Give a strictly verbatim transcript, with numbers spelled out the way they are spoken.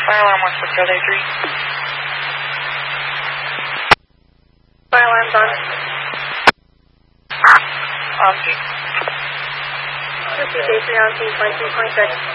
Fire alarm one six zero day three. Fire alarm's on. On scene. Two day three on scene, twenty-three twenty-six.